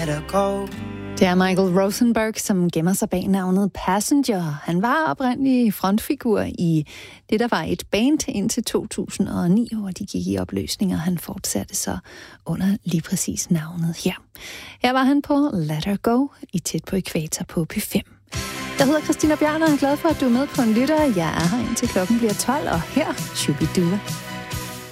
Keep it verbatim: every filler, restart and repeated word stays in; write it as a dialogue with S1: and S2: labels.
S1: let her go.
S2: Det er Michael Rosenberg, som gemmer sig bag navnet Passenger. Han var oprindelig frontfigur i det, der var et band indtil to tusind og ni, hvor de gik i opløsning, og han fortsatte så under lige præcis navnet her. Her var han på Let Her Go i Tæt på Ækvator på P fem. Jeg hedder Christina Bjørn, og jeg er glad for, at du er med på en lytter. Jeg er her indtil klokken bliver tolv, og her Shubidua.